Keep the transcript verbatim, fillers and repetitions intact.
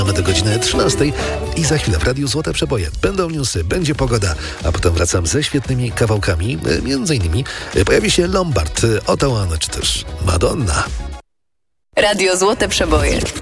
do godziny trzynastej i za chwilę w Radiu Złote Przeboje będą newsy, będzie pogoda, a potem wracam ze świetnymi kawałkami, między innymi pojawi się Lombard, Ottawa, czy też Madonna. Radio Złote Przeboje.